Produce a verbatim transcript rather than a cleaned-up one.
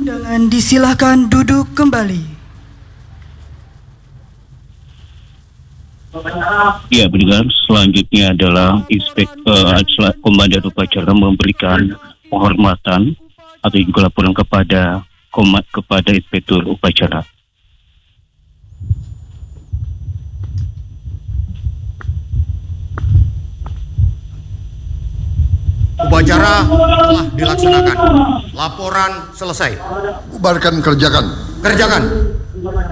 Undangan disilahkan duduk kembali. Ya, pendengar, selanjutnya adalah Inspektur uh, Komandan Upacara memberikan penghormatan atau juga laporan kepada komat kepada Inspektur Upacara. Upacara telah dilaksanakan. Laporan selesai. Bubarkan, kerjakan. Kerjakan.